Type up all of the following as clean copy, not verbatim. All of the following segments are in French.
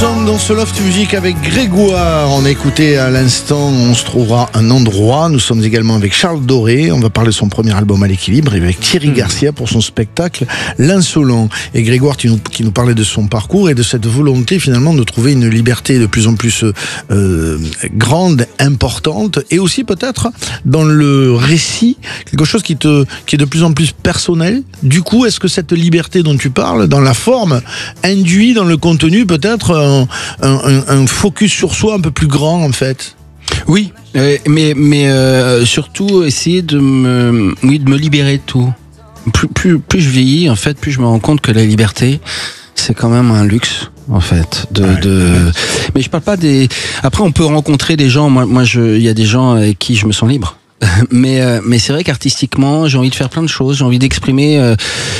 Dans ce Loft Music avec Grégoire, on a écouté à l'instant On se trouvera un endroit. Nous sommes également avec Charles Doré, on va parler de son premier album à l'équilibre, et avec Thierry Garcia pour son spectacle L'Insolent. Et Grégoire qui nous parlait de son parcours et de cette volonté finalement de trouver une liberté de plus en plus grande, importante, et aussi peut-être dans le récit, quelque chose qui est de plus en plus personnel. Du coup, est-ce que cette liberté dont tu parles, dans la forme, induit dans le contenu peut-être un focus sur soi un peu plus grand en fait? Oui, mais surtout essayer de me libérer de tout. Plus je vieillis, en fait, plus je me rends compte que la liberté, c'est quand même un luxe, en fait. Mais je parle pas des. Après, on peut rencontrer des gens. Moi, il y a des gens avec qui je me sens libre. Mais c'est vrai qu'artistiquement, j'ai envie de faire plein de choses. J'ai envie d'exprimer.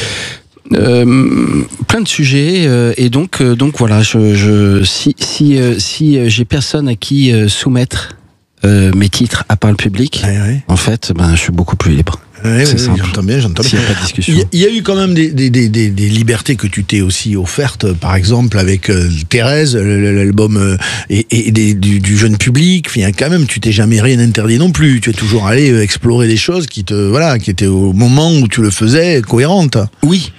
Plein de sujets et donc voilà, si j'ai personne à qui soumettre mes titres à part le public, en fait, je suis beaucoup plus libre. Oui, j'entends bien. S'il n'y a pas de discussion. Il y a eu quand même des libertés que tu t'es aussi offertes, par exemple avec Thérèse, l'album et du jeune public. Enfin, quand même, tu t'es jamais rien interdit non plus. Tu es toujours allé explorer des choses qui étaient au moment où tu le faisais cohérentes. Oui,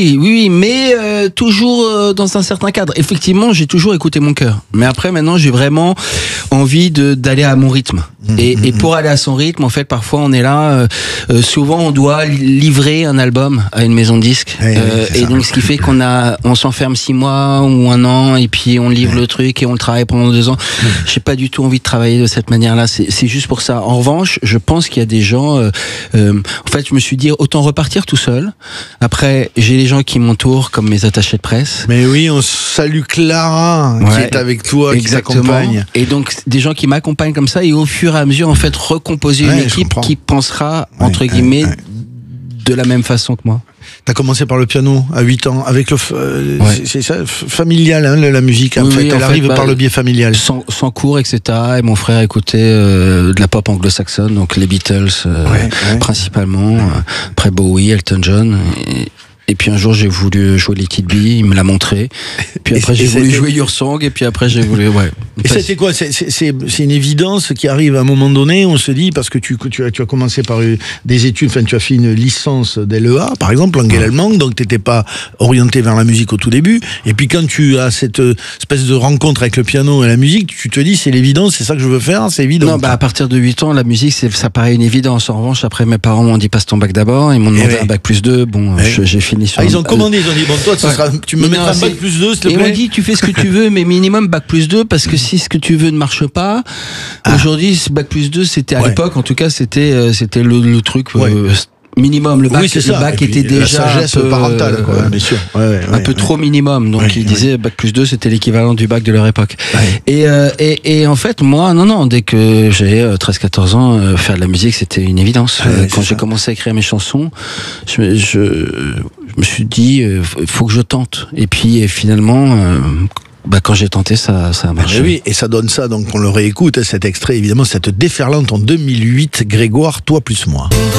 mais toujours dans un certain cadre. Effectivement, j'ai toujours écouté mon cœur. Mais après, maintenant, j'ai vraiment envie d'aller à mon rythme. Et pour aller à son rythme, en fait, parfois, on est là. Souvent, on doit livrer un album à une maison de disques. Et donc, ce qui fait on s'enferme 6 mois ou 1 an, et puis on livre le truc et on le travaille pendant 2 ans. J'ai pas du tout envie de travailler de cette manière-là. C'est juste pour ça. En revanche, je pense qu'il y a des gens. En fait, je me suis dit autant repartir tout seul. Après, j'ai les gens qui m'entourent, comme mes attachés de presse. Mais oui, on salue Clara qui est avec toi, exactement, qui t'accompagne. Et donc, des gens qui m'accompagnent comme ça, et au fur et à mesure, en fait, recomposer une équipe qui pensera entre guillemets de la même façon que moi. T'as commencé par le piano à 8 ans, avec c'est ça, familial, hein, la musique. En fait, elle arrive par le biais familial. Sans cours, etc. Et mon frère écoutait de la pop anglo-saxonne, donc les Beatles principalement. Après Bowie, Elton John. Et puis un jour j'ai voulu jouer les Kid Bee, il me l'a montré. Puis après j'ai voulu jouer Your Song, et puis après j'ai voulu Et c'était quoi? C'est une évidence qui arrive à un moment donné. On se dit, parce que tu as commencé par des études, enfin tu as fait une licence d'LEA par exemple, langue allemande, donc t'étais pas orienté vers la musique au tout début. Et puis quand tu as cette espèce de rencontre avec le piano et la musique, tu te dis c'est l'évidence, c'est ça que je veux faire, c'est évident. Non, à partir de 8 ans, la musique ça paraît une évidence. En revanche, après mes parents m'ont dit passe ton bac d'abord, ils m'ont demandé un bac plus 2. Bon, j'ai fini. Ils ont commandé, ils ont dit bon toi tu me mettras un bac plus 2 s'il te plaît. Ils m'ont dit tu fais ce que tu veux, mais minimum bac plus 2, parce que si ce que tu veux ne marche pas, aujourd'hui bac plus 2 c'était à l'époque en tout cas c'était le truc minimum. Le bac était déjà la sagesse parentale, quoi, bien sûr. Un peu trop minimum. Donc ils disaient bac plus 2 c'était l'équivalent du bac de leur époque. Et en fait moi non, dès que j'ai 13-14 ans, faire de la musique c'était une évidence. Quand j'ai commencé à écrire mes chansons, je me suis dit faut que je tente. Et puis finalement quand j'ai tenté, ça a marché. Oui, et ça donne ça, donc on le réécoute, cet extrait, évidemment, cette déferlante en 2008, Grégoire, toi plus moi.